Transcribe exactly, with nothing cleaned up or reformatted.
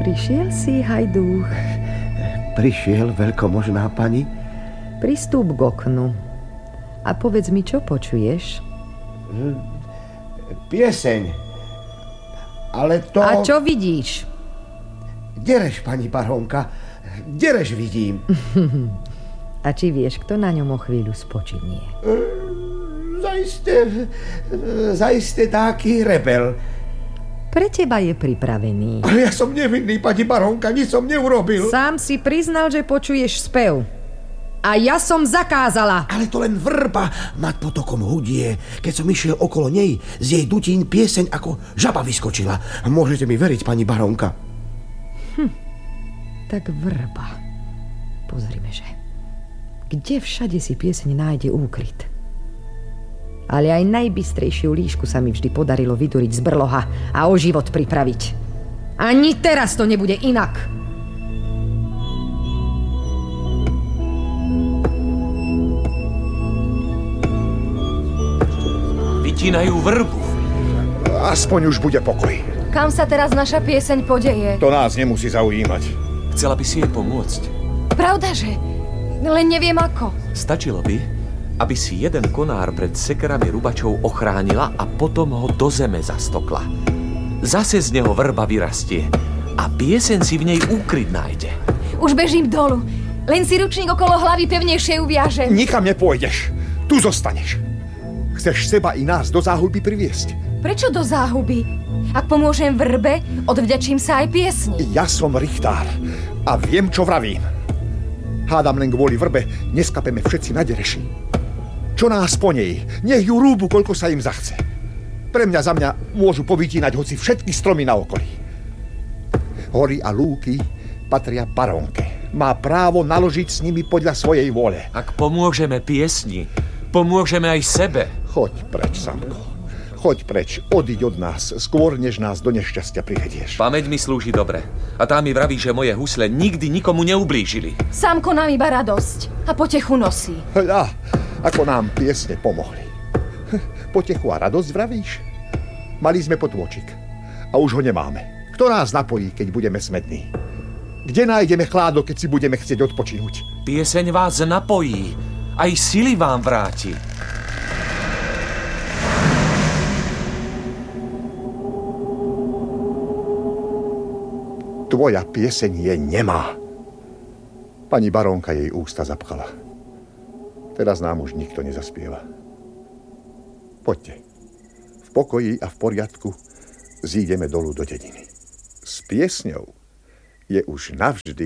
Prišiel si, hajdúch. Prišiel, veľkomožná pani. Pristúp k oknu a povedz mi, čo počuješ? Pieseň. Ale to... A čo vidíš? Dereš, pani barónka. Dereš vidím. A či vieš, kto na ňom o chvíľu spočinie? E, zaiste... Zaiste taký rebel. Pre teba je pripravený. Ale ja som nevinný, pani barónka, nič som neurobil. Sám si priznal, že počuješ spev. A ja som zakázala. Ale to len vrba nad potokom hudie. Keď som išiel okolo nej, z jej dutín pieseň ako žaba vyskočila. Môžete mi veriť, pani barónka. Hm, tak vrba. Pozrime, že. Kde všade si pieseň nájde úkryt? Ale aj najbystrejšiu líšku sa mi vždy podarilo vyduriť z brloha a o život pripraviť. Ani teraz to nebude inak. Vytínajú vrbu. Aspoň už bude pokoj. Kam sa teraz naša pieseň podeje? To nás nemusí zaujímať. Chcela by si jej pomôcť. Pravdaže? Len neviem ako. Stačilo by, aby si jeden konár pred sekerami rubačov ochránila a potom ho do zeme zastokla. Zase z neho vrba vyrastie a pieseň si v nej úkryt nájde. Už bežím dolu. Len si ručník okolo hlavy pevnejšie uviažem. Nikam nepôjdeš. Tu zostaneš. Chceš seba i nás do záhuby priviesť. Prečo do záhuby? Ak pomôžem vrbe, odvďačím sa aj piesni. Ja som richtár a viem, čo vravím. Hádam len kvôli vrbe neskapeme všetci na dereši. Čo nás po nej? Nech ju rúbu, koľko sa im zachce. Pre mňa za mňa môžu povýtínať hoci všetky stromy na okolí. Hory a lúky patria barónke. Má právo naložiť s nimi podľa svojej vôle. Ak pomôžeme piesni, pomôžeme aj sebe. Choď preč, Samko. Choď preč, odiď od nás, skôr než nás do nešťastia privedieš. Pamäť mi slúži dobre. A tá mi vraví, že moje husle nikdy nikomu neublížili. Sámko nám iba radosť a potechu nosí. Hľa, ako nám piesne pomohli. Potechu a radosť vravíš? Mali sme potôčik a už ho nemáme. Kto nás napojí, keď budeme smední? Kde nájdeme chládo, keď si budeme chcieť odpočinúť? Pieseň vás napojí, aj sily vám vráti. Tvoja pieseň je nemá. Pani barónka jej ústa zapchala. Teraz nám už nikto nezaspieva. Poďte. V pokoji a v poriadku zídeme dolu do dediny. S piesňou je už navždy